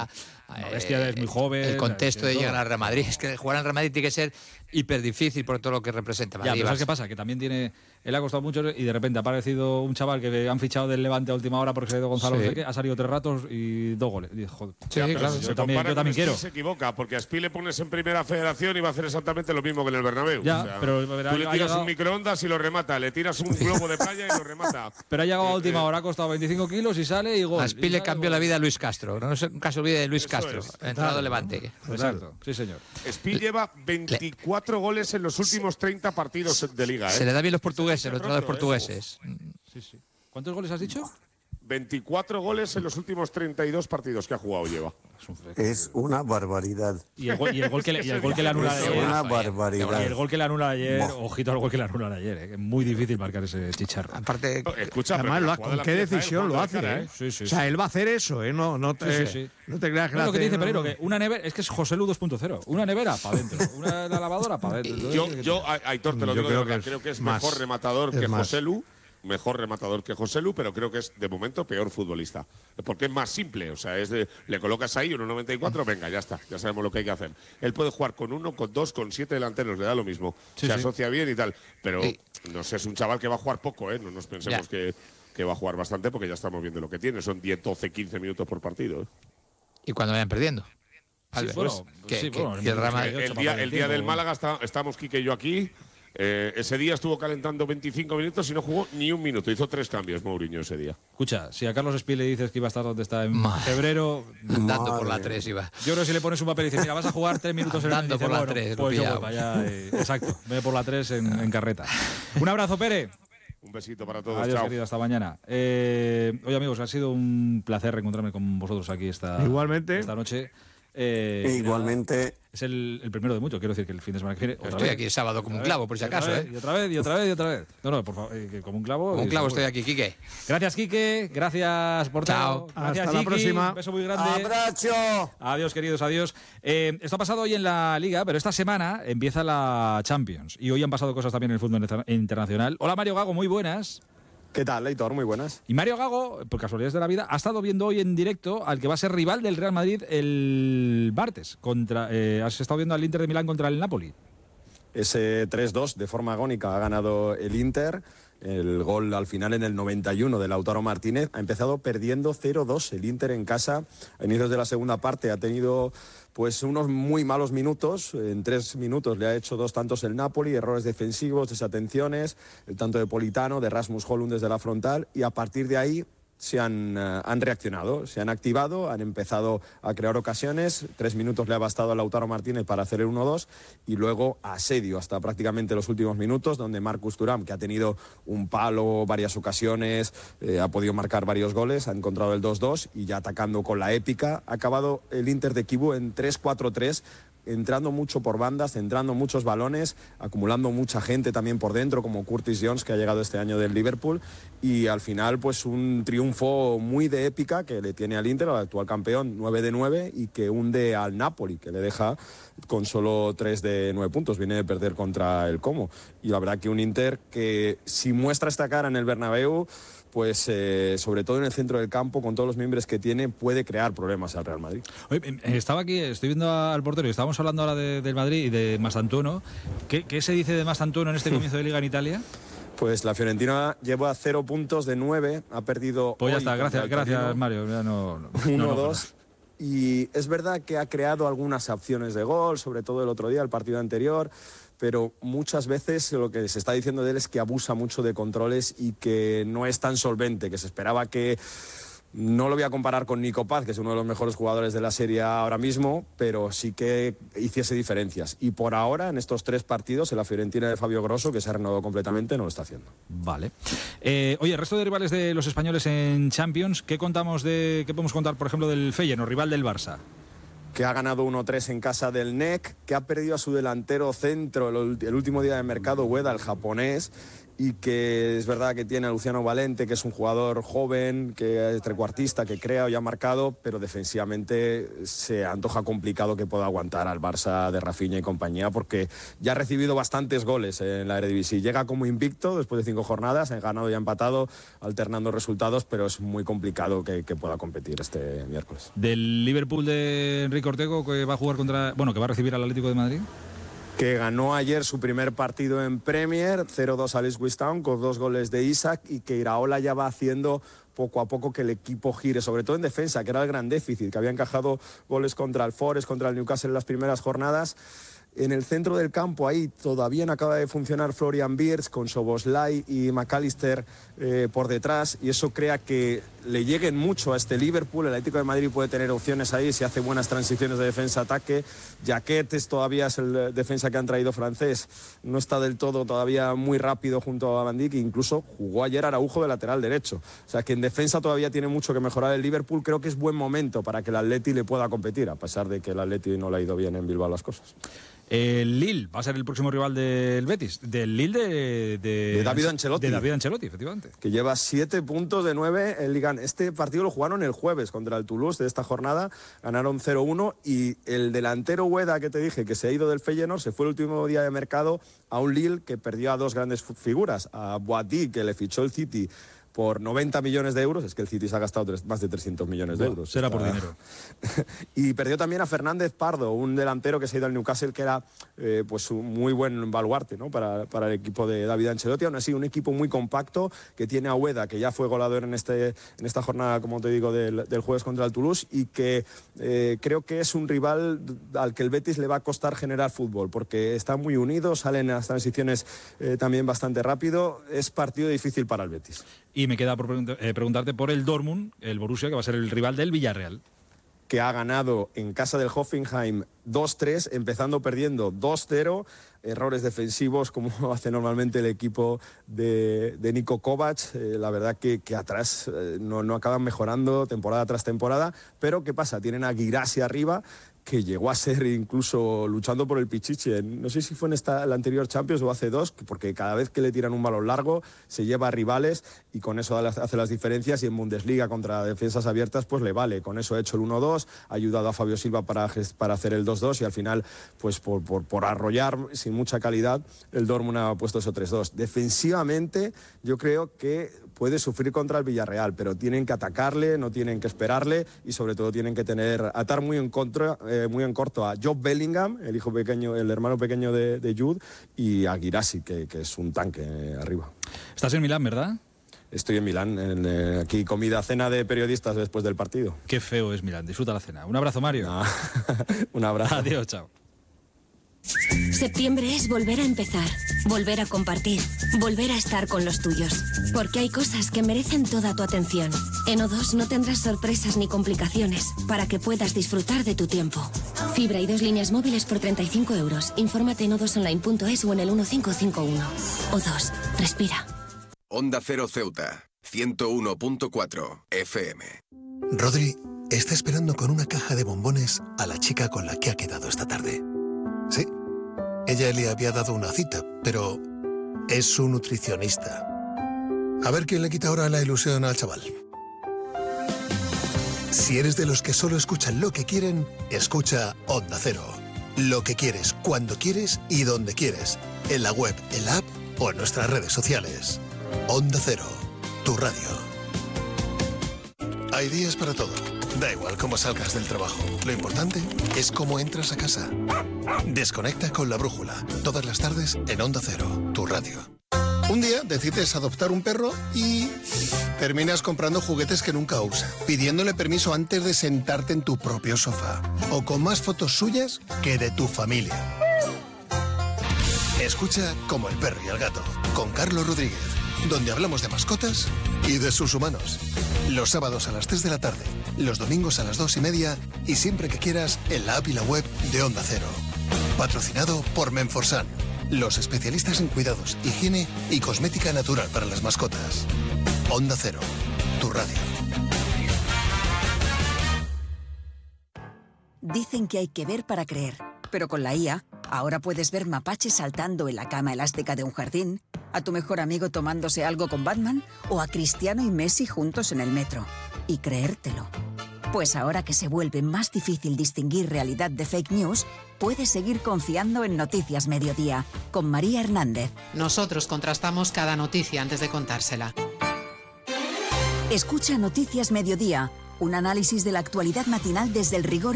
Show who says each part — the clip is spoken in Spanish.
Speaker 1: Bestia es muy joven.
Speaker 2: El contexto de llegar al Real Madrid. Es que jugar al Real Madrid tiene que ser hiper difícil por todo lo que representa Madrid.
Speaker 1: Ya, pero ¿sabes qué pasa? Que también él ha costado mucho y de repente ha aparecido un chaval que han fichado del Levante a última hora porque se ha ido Gonzalo, ha salido 3 ratos y 2 goles. Y, joder,
Speaker 3: claro,
Speaker 1: yo también quiero.
Speaker 3: Se equivoca, porque a Spi le pones en primera federación y va a hacer exactamente lo mismo que en el Bernabéu.
Speaker 1: Ya, pero
Speaker 3: tú le tiras un microondas y lo remata, le tiras un globo de playa y lo remata.
Speaker 1: Pero ha llegado a última hora, ha costado 25 kilos y sale y gol.
Speaker 2: A Spi le cambió la vida a Luis Castro. No nunca se olvide de Luis Castro, entrado Levante.
Speaker 1: Exacto, sí señor.
Speaker 3: Spi lleva 24 goles en los últimos 30 partidos de Liga.
Speaker 2: Se le da bien los portugueses, los entrenadores portugueses.
Speaker 1: Sí. ¿Cuántos goles has dicho?
Speaker 3: 24 goles en los últimos 32 partidos que ha jugado lleva.
Speaker 4: Es una barbaridad.
Speaker 1: Y el gol que le anula ayer.
Speaker 4: Es una barbaridad.
Speaker 1: Y el gol que le anula ayer, ojito al gol que le anula ayer. Es muy difícil marcar ese chicharro.
Speaker 2: Aparte,
Speaker 3: escucha,
Speaker 5: además, ¿con qué decisión lo hace?
Speaker 1: Sí.
Speaker 5: O sea, él va a hacer eso, no te creas que
Speaker 1: lo que te dice Pereiro, que una nevera, es que es José Lu 2.0. Una nevera para adentro, una lavadora para adentro.
Speaker 3: Yo Aitor, te lo digo de verdad, creo que es mejor rematador que José Lu. Mejor rematador que José Lu, pero creo que es de momento peor futbolista. Porque es más simple, o sea, le colocas ahí 1,94, venga, ya está, ya sabemos lo que hay que hacer. Él puede jugar con 1, con 2, con 7 delanteros, le da lo mismo. Se asocia bien y tal, pero no sé, es un chaval que va a jugar poco, no nos pensemos que va a jugar bastante, porque ya estamos viendo lo que tiene, son 10, 12, 15 minutos por partido.
Speaker 2: Y cuando vayan perdiendo.
Speaker 3: El día del Málaga estamos Quique y yo aquí. Ese día estuvo calentando 25 minutos y no jugó ni un minuto. Hizo 3 cambios Mourinho ese día.
Speaker 1: Escucha, si a Carlos Espí le dices que iba a estar donde está en febrero,
Speaker 2: andando por la 3 iba.
Speaker 1: Yo creo que si le pones un papel y dices, mira, vas a jugar 3 minutos
Speaker 2: andando por la 3.
Speaker 1: Pues yo voy para allá. Exacto, ve por la 3 en carreta. Un abrazo, Pere.
Speaker 3: Un besito para todos.
Speaker 1: Adiós,
Speaker 3: chao.
Speaker 1: querido, hasta mañana. Oye, amigos, ha sido un placer reencontrarme con vosotros aquí esta noche.
Speaker 4: Igualmente.
Speaker 1: Es el primero de muchos, quiero decir que el fin de semana que viene.
Speaker 2: Estoy aquí el sábado como un clavo, por si acaso.
Speaker 1: Y otra vez. No, por favor, como un clavo.
Speaker 2: Como un clavo estoy aquí, Quique.
Speaker 1: Gracias, Quique. Gracias por todo. Gracias,
Speaker 5: hasta la próxima.
Speaker 1: Un beso muy grande.
Speaker 4: ¡Abrazo!
Speaker 1: Adiós, queridos, adiós. Esto ha pasado hoy en la Liga, pero esta semana empieza la Champions. Y hoy han pasado cosas también en el fútbol internacional. Hola, Mario Gago, muy buenas.
Speaker 6: ¿Qué tal, Aitor? Muy buenas.
Speaker 1: Y Mario Gago, por casualidades de la vida, ha estado viendo hoy en directo al que va a ser rival del Real Madrid el martes. Has estado viendo al Inter de Milán contra el Napoli.
Speaker 6: Ese 3-2 de forma agónica ha ganado el Inter. El gol al final en el 91 de Lautaro Martínez. Ha empezado perdiendo 0-2 el Inter en casa. A inicios de la segunda parte ha tenido pues unos muy malos minutos. En 3 minutos le ha hecho 2 tantos el Napoli, errores defensivos, desatenciones, el tanto de Politano, de Rasmus Højlund desde la frontal, y a partir de ahí se han reaccionado, se han activado, han empezado a crear ocasiones. 3 minutos le ha bastado a Lautaro Martínez para hacer el 1-2 y luego asedio hasta prácticamente los últimos minutos, donde Marcus Thuram, que ha tenido un palo varias ocasiones, ha podido marcar varios goles, ha encontrado el 2-2 y ya atacando con la épica, ha acabado el Inter de Kivu en 3-4-3, entrando mucho por bandas, centrando muchos balones, acumulando mucha gente también por dentro, como Curtis Jones, que ha llegado este año del Liverpool, y al final pues un triunfo muy de épica que le tiene al Inter, al actual campeón, 9-9, y que hunde al Napoli, que le deja con solo 3 de 9 puntos, viene de perder contra el Como. Y la verdad que un Inter que si muestra esta cara en el Bernabéu, pues sobre todo en el centro del campo, con todos los miembros que tiene, puede crear problemas al Real Madrid.
Speaker 1: Oye, estaba aquí, estoy viendo al portero y estábamos hablando ahora del Madrid y de Mastantuono. ¿Qué se dice de Mastantuono en este comienzo de Liga en Italia?
Speaker 6: Pues la Fiorentina lleva 0 puntos de 9, ha perdido.
Speaker 1: Pues ya está, gracias Mario.
Speaker 6: 1-2. Y es verdad que ha creado algunas opciones de gol, sobre todo el otro día, el partido anterior, pero muchas veces lo que se está diciendo de él es que abusa mucho de controles y que no es tan solvente, que se esperaba que... No lo voy a comparar con Nico Paz, que es uno de los mejores jugadores de la Serie A ahora mismo, pero sí que hiciese diferencias. Y por ahora, en estos 3 partidos, en la Fiorentina de Fabio Grosso, que se ha renovado completamente, no lo está haciendo.
Speaker 1: Vale. Oye, el resto de rivales de los españoles en Champions, ¿qué podemos contar, por ejemplo, del Feyenoord, rival del Barça?
Speaker 6: Que ha ganado 1-3 en casa del NEC, que ha perdido a su delantero centro el último día de mercado, Ueda, el japonés, y que es verdad que tiene a Luciano Valente, que es un jugador joven, que es trecuartista, que crea y ha marcado, pero defensivamente se antoja complicado que pueda aguantar al Barça de Rafinha y compañía, porque ya ha recibido bastantes goles en la Eredivisie. Llega como invicto después de 5 jornadas, ha ganado y ha empatado, alternando resultados, pero es muy complicado que pueda competir este miércoles.
Speaker 1: Del Liverpool de Enrique Ortego, que va a jugar que va a recibir al Atlético de Madrid.
Speaker 6: Que ganó ayer su primer partido en Premier, 0-2 al Ipswich Town, con 2 goles de Isak, y que Iraola ya va haciendo poco a poco que el equipo gire, sobre todo en defensa, que era el gran déficit, que había encajado goles contra el Forest, contra el Newcastle en las primeras jornadas. En el centro del campo, ahí todavía no acaba de funcionar Florian Wirtz, con Szoboszlai y McAllister por detrás, y eso crea que le lleguen mucho a este Liverpool. El Atlético de Madrid puede tener opciones ahí si hace buenas transiciones de defensa-ataque. Jaquet todavía es el defensa que han traído francés, no está del todo todavía muy rápido junto a Van Dijk, incluso jugó ayer Araujo de lateral derecho. O sea que en defensa todavía tiene mucho que mejorar el Liverpool. Creo que es buen momento para que el Atleti le pueda competir, a pesar de que el Atleti no le ha ido bien en Bilbao las cosas.
Speaker 1: El Lille va a ser el próximo rival del Betis. Del Lille de
Speaker 6: David Ancelotti.
Speaker 1: De David Ancelotti, efectivamente.
Speaker 6: Que lleva 7 puntos de 9 en Liga. Este partido lo jugaron el jueves contra el Toulouse de esta jornada. Ganaron 0-1 y el delantero Ueda, que te dije que se ha ido del Feyenoord, se fue el último día de mercado a un Lille que perdió a 2 grandes figuras. A Boadi, que le fichó el City por 90 millones de euros, es que el City se ha gastado más de 300 millones de euros.
Speaker 1: Será por dinero.
Speaker 6: Y perdió también a Fernández Pardo, un delantero que se ha ido al Newcastle, que era pues un muy buen baluarte, ¿no? para el equipo de David Ancelotti. Aún así, un equipo muy compacto, que tiene a Ueda, que ya fue goleador en esta jornada, como te digo, del jueves contra el Toulouse, y que creo que es un rival al que el Betis le va a costar generar fútbol, porque están muy unidos, salen las transiciones también bastante rápido. Es partido difícil para el Betis.
Speaker 1: Y me queda por preguntarte por el Dortmund, el Borussia, que va a ser el rival del Villarreal.
Speaker 6: Que ha ganado en casa del Hoffenheim 2-3, empezando perdiendo 2-0, errores defensivos como hace normalmente el equipo de Niko Kovac. La verdad que atrás no acaban mejorando temporada tras temporada, pero ¿qué pasa? Tienen a Guirassy arriba, que llegó a ser incluso luchando por el Pichichi. No sé si fue en la anterior Champions o hace 2, porque cada vez que le tiran un balón largo se lleva a rivales y con eso hace las diferencias, y en Bundesliga contra defensas abiertas pues le vale. Con eso ha hecho el 1-2, ha ayudado a Fabio Silva para hacer el 2-2 y al final pues por arrollar sin mucha calidad el Dortmund ha puesto eso 3-2. Defensivamente yo creo que puede sufrir contra el Villarreal, pero tienen que atacarle, no tienen que esperarle y sobre todo tienen que atar muy en corto a Job Bellingham, el hermano pequeño de Jude, y a Guirassy, que es un tanque arriba.
Speaker 1: Estás en Milán, ¿verdad?
Speaker 6: Estoy en Milán, aquí cena de periodistas después del partido.
Speaker 1: Qué feo es Milán, disfruta la cena. Un abrazo, Mario.
Speaker 6: Un abrazo.
Speaker 1: Adiós, chao.
Speaker 7: Septiembre es volver a empezar, volver a compartir, volver a estar con los tuyos. Porque hay cosas que merecen toda tu atención. En O2 no tendrás sorpresas ni complicaciones para que puedas disfrutar de tu tiempo. Fibra y 2 líneas móviles por 35 euros. Infórmate en o2online.es o en el 1551. O2, respira.
Speaker 8: Onda Cero Ceuta, 101.4 FM.
Speaker 9: Rodri está esperando con una caja de bombones a la chica con la que ha quedado esta tarde. Sí, ella le había dado una cita, pero es su nutricionista. A ver quién le quita ahora la ilusión al chaval. Si eres de los que solo escuchan lo que quieren, escucha Onda Cero. Lo que quieres, cuando quieres y donde quieres. En la web, en la app o en nuestras redes sociales. Onda Cero, tu radio. Hay días para todo. Da igual cómo salgas del trabajo. Lo importante es cómo entras a casa. Desconecta con la brújula. Todas las tardes en Onda Cero, tu radio. Un día decides adoptar un perro y terminas comprando juguetes que nunca usa, pidiéndole permiso antes de sentarte en tu propio sofá, o con más fotos suyas que de tu familia. Escucha Como el perro y el gato, con Carlos Rodríguez, donde hablamos de mascotas y de sus humanos. Los sábados a las 3 de la tarde, los domingos a las 2:30 y siempre que quieras en la app y la web de Onda Cero. Patrocinado por Menforsan, los especialistas en cuidados, higiene y cosmética natural para las mascotas. Onda Cero, tu radio.
Speaker 10: Dicen que hay que ver para creer, pero con la IA ahora puedes ver mapaches saltando en la cama elástica de un jardín, ¿A tu mejor amigo tomándose algo con Batman? ¿O a Cristiano y Messi juntos en el metro? Y creértelo. Pues ahora que se vuelve más difícil distinguir realidad de fake news, puedes seguir confiando en Noticias Mediodía, con María Hernández.
Speaker 11: Nosotros contrastamos cada noticia antes de contársela.
Speaker 10: Escucha Noticias Mediodía, un análisis de la actualidad matinal desde el rigor